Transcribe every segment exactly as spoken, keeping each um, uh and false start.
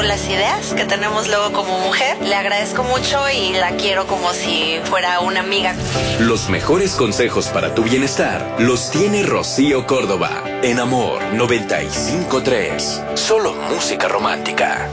las ideas que tenemos luego como mujer. Le agradezco mucho y la quiero como si fuera una amiga. Los mejores consejos para tu bienestar los tiene Rocío Córdoba en Amor noventa y cinco punto tres. Solo música romántica.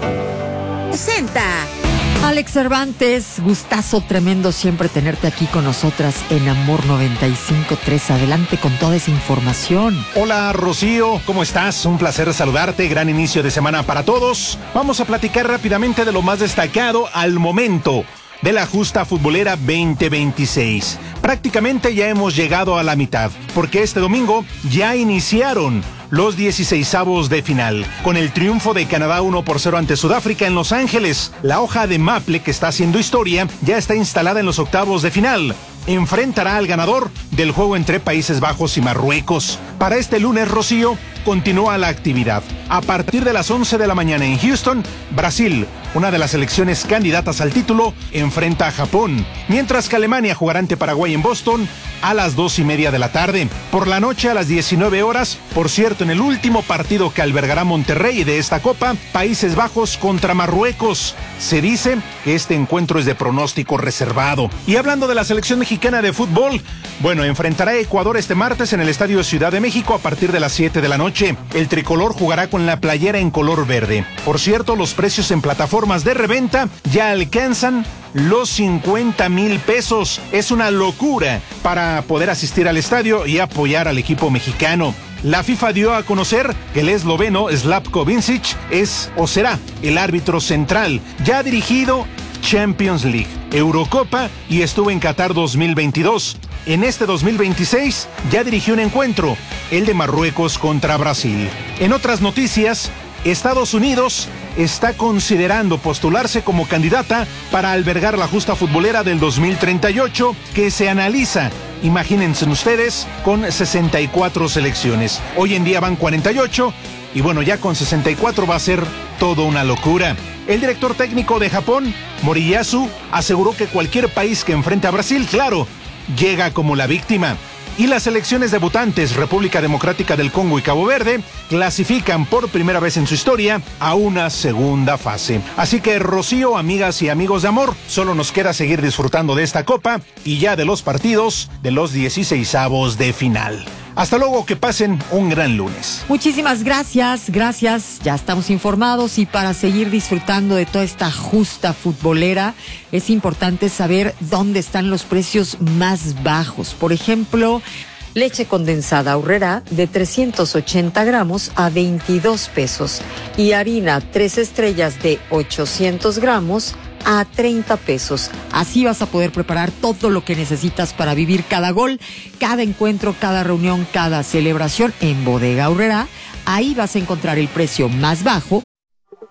Presenta Alex Cervantes, gustazo tremendo siempre tenerte aquí con nosotras en Amor noventa y cinco punto tres. Adelante con toda esa información. Hola Rocío, ¿cómo estás? Un placer saludarte, gran inicio de semana para todos. Vamos a platicar rápidamente de lo más destacado al momento de la justa futbolera veinte veintiséis. Prácticamente ya hemos llegado a la mitad, porque este domingo ya iniciaron los dieciseisavos de final. Con el triunfo de Canadá uno por cero ante Sudáfrica en Los Ángeles, la hoja de maple que está haciendo historia ya está instalada en los octavos de final. Enfrentará al ganador del juego entre Países Bajos y Marruecos. Para este lunes, Rocío, continúa la actividad. A partir de las once de la mañana en Houston, Brasil, una de las selecciones candidatas al título, enfrenta a Japón, mientras que Alemania jugará ante Paraguay en Boston a las dos y media de la tarde. Por la noche a las diecinueve horas, por cierto, en el último partido que albergará Monterrey de esta Copa, Países Bajos contra Marruecos. Se dice que este encuentro es de pronóstico reservado. Y hablando de la selección mexicana de fútbol, bueno, enfrentará a Ecuador este martes en el Estadio Ciudad de México a partir de las siete de la noche. El tricolor jugará con la playera en color verde. Por cierto, los precios en plataformas de reventa ya alcanzan los cincuenta mil pesos. Es una locura para poder asistir al estadio y apoyar al equipo mexicano. La FIFA dio a conocer que el esloveno Slavko Vincic es o será el árbitro central. Ya ha dirigido Champions League, Eurocopa y estuvo en Qatar dos mil veintidós. En este dos mil veintiséis ya dirigió un encuentro, el de Marruecos contra Brasil. En otras noticias, Estados Unidos está considerando postularse como candidata para albergar la justa futbolera del dos mil treinta y ocho, que se analiza, imagínense ustedes, con sesenta y cuatro selecciones. Hoy en día van cuarenta y ocho y bueno, ya con sesenta y cuatro va a ser todo una locura. El director técnico de Japón, Moriyasu, aseguró que cualquier país que enfrente a Brasil, claro, llega como la víctima. Y las selecciones debutantes, República Democrática del Congo y Cabo Verde, clasifican por primera vez en su historia a una segunda fase. Así que, Rocío, amigas y amigos de Amor, solo nos queda seguir disfrutando de esta copa y ya de los partidos de los dieciseisavos de final. Hasta luego, que pasen un gran lunes. Muchísimas gracias, gracias. Ya estamos informados y para seguir disfrutando de toda esta justa futbolera, es importante saber dónde están los precios más bajos. Por ejemplo, leche condensada Aurrerá de trescientos ochenta gramos a veintidós pesos y harina tres estrellas de ochocientos gramos a treinta pesos. Así vas a poder preparar todo lo que necesitas para vivir cada gol, cada encuentro, cada reunión, cada celebración en Bodega Aurrerá. Ahí vas a encontrar el precio más bajo